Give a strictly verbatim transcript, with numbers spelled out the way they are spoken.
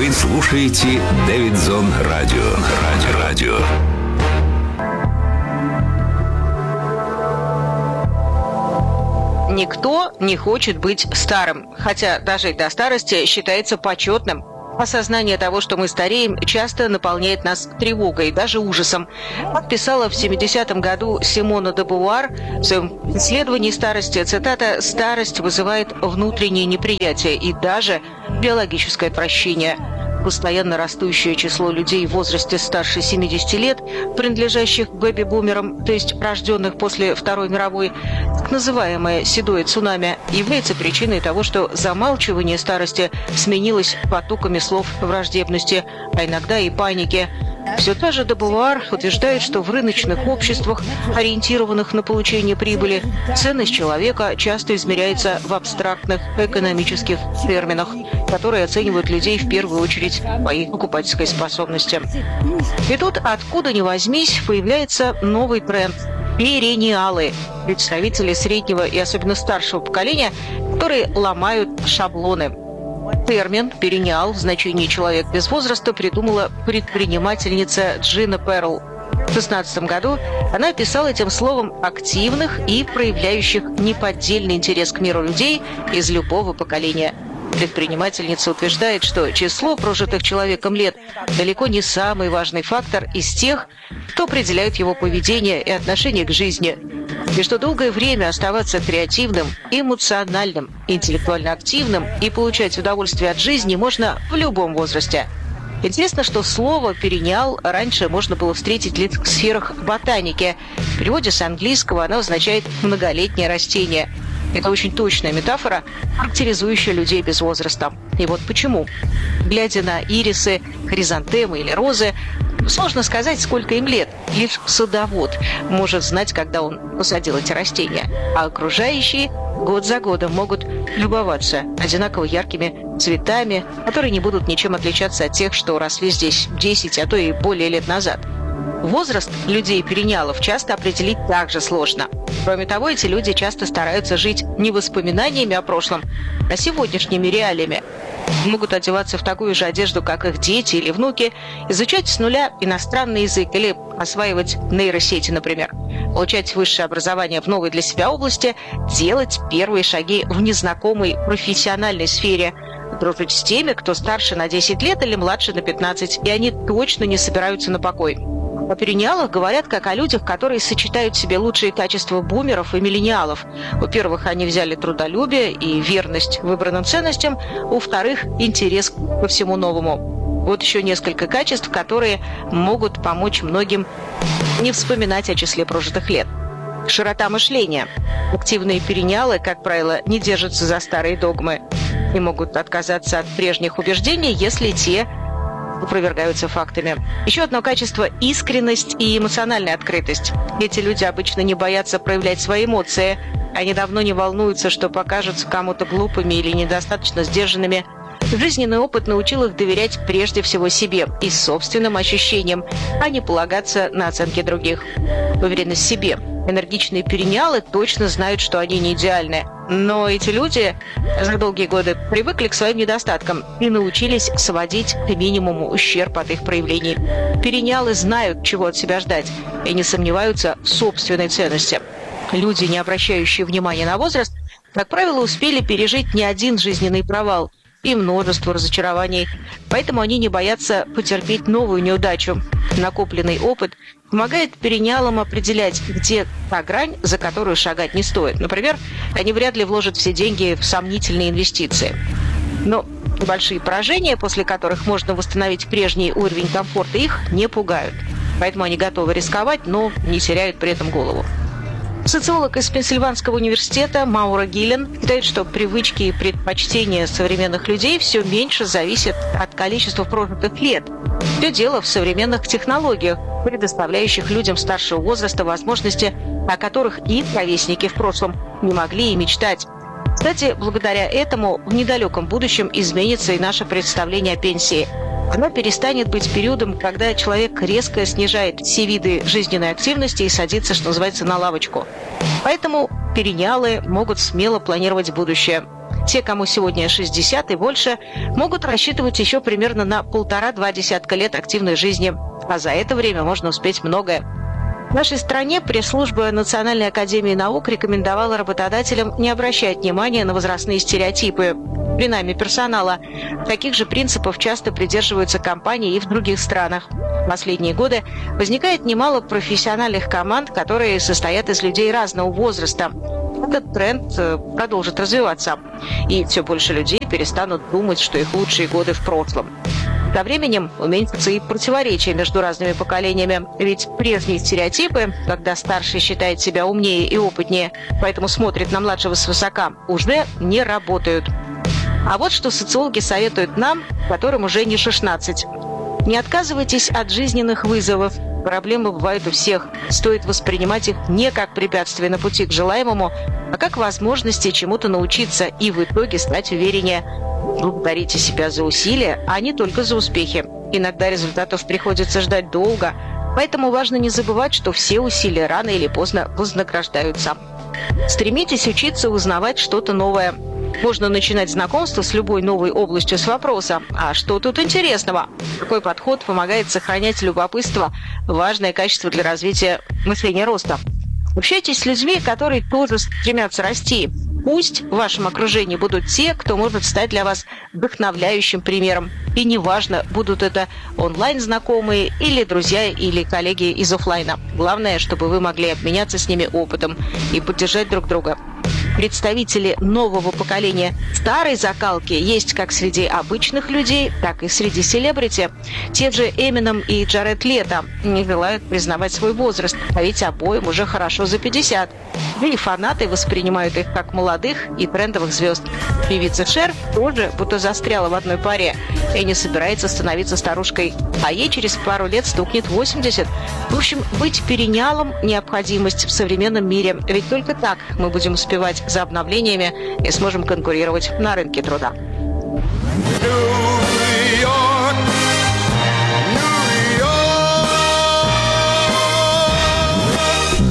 Вы слушаете Дэвидсон Радио. Радио. Радио. Никто не хочет быть старым, хотя дожить до старости считается почетным. Осознание того, что мы стареем, часто наполняет нас тревогой, даже ужасом. Как писала в семидесятом году Симона де Бувуар в своем исследовании старости, цитата: «Старость вызывает внутреннее неприятие и даже биологическое отвращение». Постоянно растущее число людей в возрасте старше семидесяти лет, принадлежащих бэби-бумерам, то есть рожденных после Второй мировой, так называемое седое цунами, является причиной того, что замалчивание старости сменилось потоками слов враждебности, а иногда и паники. Все та же де Бувуар утверждает, что в рыночных обществах, ориентированных на получение прибыли, ценность человека часто измеряется в абстрактных экономических терминах, которые оценивают людей в первую очередь по их покупательской способности. И тут, откуда ни возьмись, появляется новый тренд – перениалы, представители среднего и особенно старшего поколения, которые ломают шаблоны. Термин «перениал» в значении «человек без возраста» придумала предпринимательница Джина Перл. В две тысячи шестнадцатом году она описала этим словом активных и проявляющих неподдельный интерес к миру людей из любого поколения. Предпринимательница утверждает, что число прожитых человеком лет далеко не самый важный фактор из тех, кто определяет его поведение и отношение к жизни, и что долгое время оставаться креативным, эмоциональным, интеллектуально активным и получать удовольствие от жизни можно в любом возрасте. Интересно, что слово «перениал» раньше можно было встретить лишь в сферах ботаники. В переводе с английского оно означает «многолетнее растение». Это очень точная метафора, характеризующая людей без возраста. И вот почему. Глядя на ирисы, хризантемы или розы, сложно сказать, сколько им лет. Лишь садовод может знать, когда он посадил эти растения. А окружающие год за годом могут любоваться одинаково яркими цветами, которые не будут ничем отличаться от тех, что росли здесь десять, а то и более лет назад. Возраст людей-перениалов часто определить также сложно. Кроме того, эти люди часто стараются жить не воспоминаниями о прошлом, а сегодняшними реалиями. Могут одеваться в такую же одежду, как их дети или внуки, изучать с нуля иностранный язык или осваивать нейросети, например, получать высшее образование в новой для себя области, делать первые шаги в незнакомой профессиональной сфере, дружить с теми, кто старше на десять лет или младше на пятнадцать, и они точно не собираются на покой. О перениалах говорят как о людях, которые сочетают в себе лучшие качества бумеров и миллениалов. Во-первых, они взяли трудолюбие и верность выбранным ценностям. Во-вторых, интерес ко всему новому. Вот еще несколько качеств, которые могут помочь многим не вспоминать о числе прожитых лет. Широта мышления. Активные перениалы, как правило, не держатся за старые догмы и могут отказаться от прежних убеждений, если те опровергаются фактами. Еще одно качество – искренность и эмоциональная открытость. Эти люди обычно не боятся проявлять свои эмоции. Они давно не волнуются, что покажутся кому-то глупыми или недостаточно сдержанными. Жизненный опыт научил их доверять прежде всего себе и собственным ощущениям, а не полагаться на оценки других. Уверенность в себе. Энергичные перениалы точно знают, что они не идеальны. Но эти люди за долгие годы привыкли к своим недостаткам и научились сводить к минимуму ущерб от их проявлений. Перениалы знают, чего от себя ждать, и не сомневаются в собственной ценности. Люди, не обращающие внимания на возраст, как правило, успели пережить не один жизненный провал и множество разочарований, поэтому они не боятся потерпеть новую неудачу. Накопленный опыт помогает перениалам определять, где та грань, за которую шагать не стоит. Например, они вряд ли вложат все деньги в сомнительные инвестиции. Но большие поражения, после которых можно восстановить прежний уровень комфорта, их не пугают. Поэтому они готовы рисковать, но не теряют при этом голову. Социолог из Пенсильванского университета Маура Гиллен считает, что привычки и предпочтения современных людей все меньше зависят от количества прожитых лет. Все дело в современных технологиях, предоставляющих людям старшего возраста возможности, о которых их ровесники в прошлом не могли и мечтать. Кстати, благодаря этому в недалеком будущем изменится и наше представление о пенсии. Она перестанет быть периодом, когда человек резко снижает все виды жизненной активности и садится, что называется, на лавочку. Поэтому перениалы могут смело планировать будущее. Те, кому сегодня шестьдесят и больше, могут рассчитывать еще примерно на полтора-два десятка лет активной жизни, а за это время можно успеть многое. В нашей стране пресс-служба Национальной академии наук рекомендовала работодателям не обращать внимания на возрастные стереотипы при найме персонала. Таких же принципов часто придерживаются компании и в других странах. В последние годы возникает немало профессиональных команд, которые состоят из людей разного возраста. Этот тренд продолжит развиваться, и все больше людей перестанут думать, что их лучшие годы в прошлом. Со временем уменьшатся и противоречия между разными поколениями, ведь прежние стереотипы, когда старший считает себя умнее и опытнее, поэтому смотрит на младшего свысока, уже не работают. А вот что социологи советуют нам, которым уже не шестнадцать. Не отказывайтесь от жизненных вызовов. Проблемы бывают у всех. Стоит воспринимать их не как препятствие на пути к желаемому, а как возможности чему-то научиться и в итоге стать увереннее. Благодарите себя за усилия, а не только за успехи. Иногда результатов приходится ждать долго, поэтому важно не забывать, что все усилия рано или поздно вознаграждаются. Стремитесь учиться узнавать что-то новое. Можно начинать знакомство с любой новой областью с вопроса: а что тут интересного? Такой подход помогает сохранять любопытство, важное качество для развития мышления роста. Общайтесь с людьми, которые тоже стремятся расти. Пусть в вашем окружении будут те, кто может стать для вас вдохновляющим примером. И неважно, будут это онлайн-знакомые или друзья, или коллеги из офлайна. Главное, чтобы вы могли обменяться с ними опытом и поддержать друг друга. Представители нового поколения старой закалки есть как среди обычных людей, так и среди селебрити. Те же Эминем и Джаред Лето не желают признавать свой возраст, а ведь обоим уже хорошо за пятьдесят. Да и фанаты воспринимают их как молодых и трендовых звезд. Певица Шер тоже будто застряла в одной паре и не собирается становиться старушкой, а ей через пару лет стукнет восемьдесят. В общем, быть перенялом – необходимость в современном мире, ведь только так мы будем успевать за обновлениями и сможем конкурировать на рынке труда.